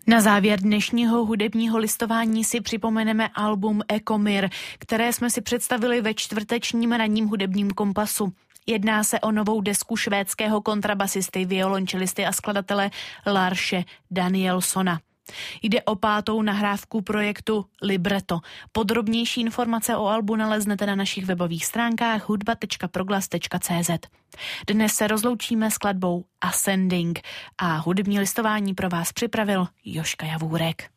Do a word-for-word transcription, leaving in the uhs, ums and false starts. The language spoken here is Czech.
Na závěr dnešního hudebního listování si připomeneme album Ekomir, které jsme si představili ve čtvrtečním ranním hudebním kompasu. Jedná se o novou desku švédského kontrabasisty, violončelisty a skladatele Larše Danielsona. Jde o pátou nahrávku projektu Libretto. Podrobnější informace o albu naleznete na našich webových stránkách hudba tečka proglas tečka cé zet. Dnes se rozloučíme skladbou Ascending a hudební listování pro vás připravil Joška Javůrek.